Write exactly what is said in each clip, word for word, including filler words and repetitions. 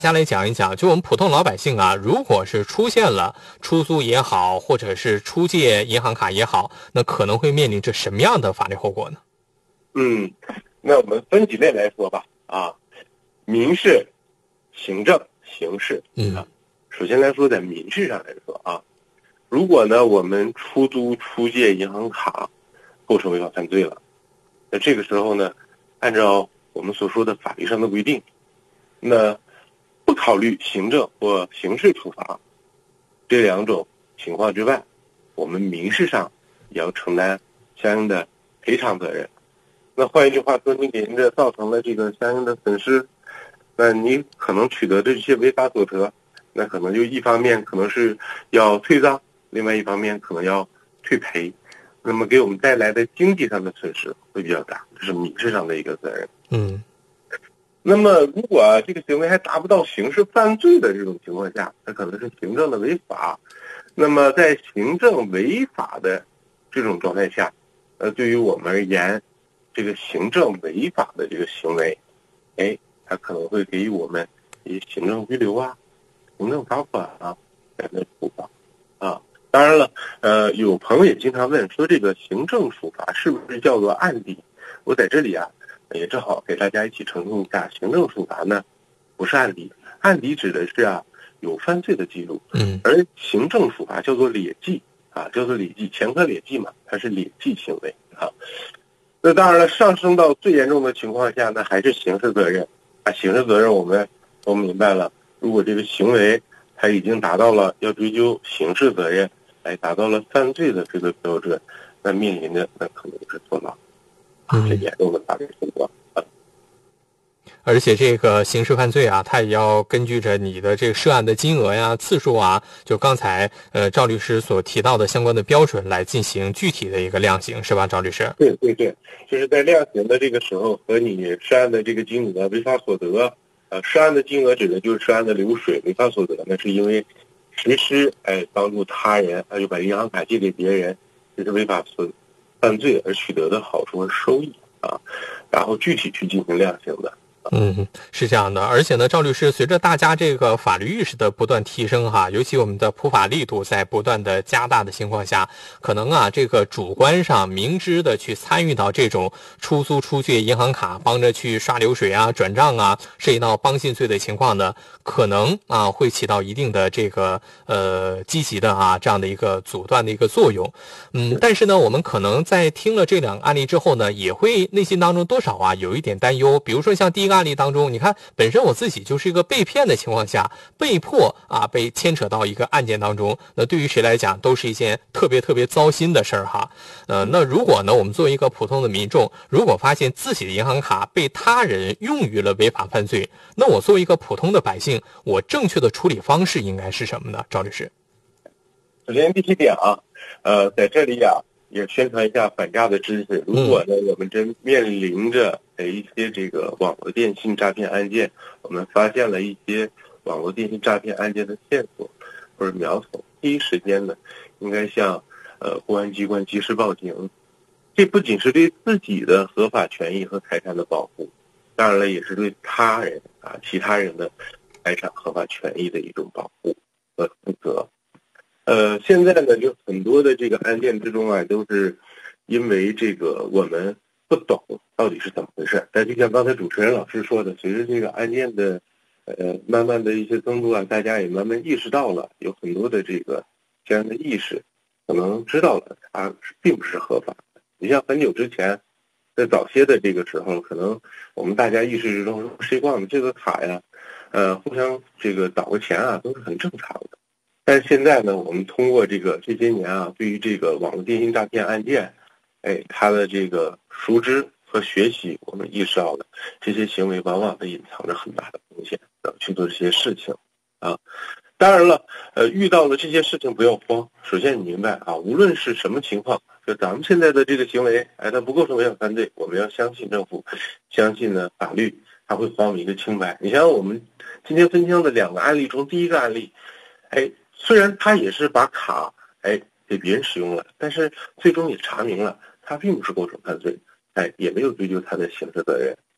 大家来讲一讲，就我们普通老百姓啊，如果是出现了出租也好，或者是出借银行卡也好，那可能会面临着什么样的法律后果呢？ 嗯，那我们分几类来说吧。啊，民事、行政、刑事。 嗯啊，首先来说，在民事上来说啊，如果呢我们出租、出借银行卡构成违法犯罪了，那这个时候呢，按照我们所说的法律上的规定，那不考虑行政或刑事处罚这两种情况之外，我们民事上也要承担相应的赔偿责任。那换一句话说，你给人家造成了这个相应的损失，那你可能取得的这些违法所得，那可能就一方面可能是要退赃，另外一方面可能要退赔，那么给我们带来的经济上的损失会比较大，这是民事上的一个责任。 嗯， 那么如果、啊、这个行为还达不到刑事犯罪的这种情况下，它可能是行政的违法。那么在行政违法的这种状态下，呃，对于我们而言，这个行政违法的这个行为，哎，它可能会给予我们以行政拘留啊、行政罚款啊这样的处罚啊。当然了，呃，有朋友也经常问说，这个行政处罚是不是叫做案底？我在这里啊，也正好给大家一起澄清一下，行政处罚呢不是案底，案底指的是啊有犯罪的记录， 嗯， 而行政处罚叫做劣迹啊，叫做劣迹，前科劣迹嘛，它是劣迹行为啊。那当然了，上升到最严重的情况下呢，还是刑事责任啊。刑事责任我们都明白了，如果这个行为它已经达到了要追究刑事责任，哎，达到了犯罪的这个标准，那面临的那可能是坐牢啊，这严重的法律后果啊。 而且这个刑事犯罪啊，它也要根据着你的这个涉案的金额呀、次数啊，就刚才呃赵律师所提到的相关的标准来进行具体的一个量刑，是吧，赵律师？ 对对对，就是在量刑的这个时候和你涉案的这个金额、违法所得，呃，涉案的金额指的就是涉案的流水，违法所得那是因为实施哎帮助他人，哎就把银行卡借给别人，这是违法所犯罪而取得的好处和收益啊，然后具体去进行量刑的。 嗯，是这样的，而且呢，赵律师，随着大家这个法律意识的不断提升哈，尤其我们的普法力度在不断的加大的情况下，可能啊，这个主观上明知的去参与到这种出租出借银行卡，帮着去刷流水啊、转账啊，涉及到帮信罪的情况呢，可能啊会起到一定的这个呃积极的啊这样的一个阻断的一个作用。嗯，但是呢，我们可能在听了这两个案例之后呢，也会内心当中多少啊有一点担忧，比如说像第一个案例当中，你看本身我自己就是一个被骗的情况下，被迫啊被牵扯到一个案件当中，那对于谁来讲都是一件特别特别糟心的事儿哈。呃，那如果呢我们作为一个普通的民众，如果发现自己的银行卡被他人用于了违法犯罪，那我作为一个普通的百姓，我正确的处理方式应该是什么呢？赵律师。 首先第一点啊，呃，在这里呀、啊、也宣传一下反诈的知识。如果呢我们真面临着一些这个网络电信诈骗案件，我们发现了一些网络电信诈骗案件的线索或者苗头，第一时间呢应该向呃公安机关及时报警。这不仅是对自己的合法权益和财产的保护，当然了也是对他人啊其他人的财产合法权益的一种保护和负责。呃，现在呢，就很多的这个案件之中啊，都是因为这个我们不懂到底是怎么回事。但就像刚才主持人老师说的，随着这个案件的呃慢慢的一些增多啊，大家也慢慢意识到了，有很多的这个这样的意识，可能知道了它并不是合法的。你像很久之前，在早些的这个时候，可能我们大家意识之中说，谁管我们这个卡呀，呃，互相这个倒个钱啊，都是很正常的。但是现在呢，我们通过这个这些年啊，对于这个网络电信诈骗案件，哎，它的这个熟知和学习，我们意识到了这些行为往往都隐藏着很大的风险，要去做这些事情啊。当然了，呃，遇到了这些事情不要慌。首先你明白啊，无论是什么情况，就咱们现在的这个行为，哎，它不构成违法犯罪，我们要相信政府，相信呢法律，它会还我们一个清白。你像我们今天分享的两个案例中，第一个案例，哎。虽然他也是把卡哎给别人使用了，但是最终也查明了他并不是构成犯罪，哎也没有追究他的刑事责任。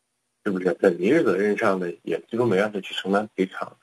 是不是在民事责任上呢，也最终没让他去承担赔偿。